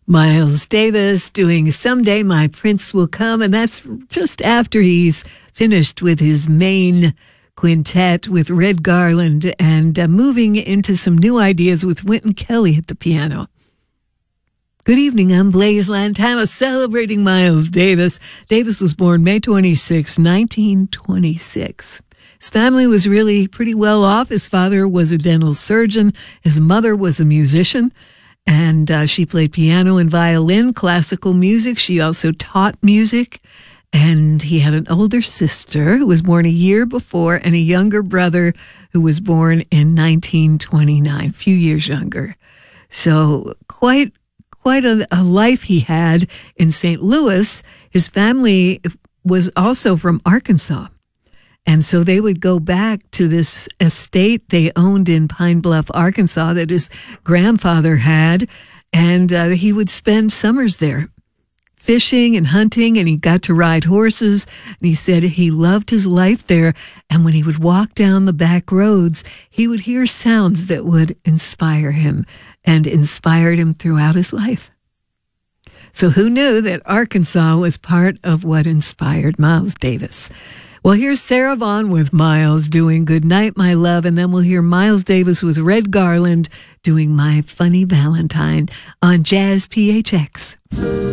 Miles Davis doing Someday My Prince Will Come, and that's just after he's finished with his main quintet with Red Garland and moving into some new ideas with Wynton Kelly at the piano. Good evening, I'm Blaise Lantana celebrating Miles Davis. Davis was born May 26, 1926. His family was really pretty well off. His father was a dental surgeon. His mother was a musician. And she played piano and violin, classical music. She also taught music. And he had an older sister who was born a year before and a younger brother who was born in 1929, a few years younger. So quite a life he had in St. Louis. His family was also from Arkansas. And so they would go back to this estate they owned in Pine Bluff, Arkansas, that his grandfather had. And he would spend summers there fishing and hunting, and he got to ride horses. And he said he loved his life there. And when he would walk down the back roads, he would hear sounds that would inspire him and inspired him throughout his life. So who knew that Arkansas was part of what inspired Miles Davis? Well, here's Sarah Vaughan with Miles doing Good Night, My Love, and then we'll hear Miles Davis with Red Garland doing My Funny Valentine on Jazz PHX.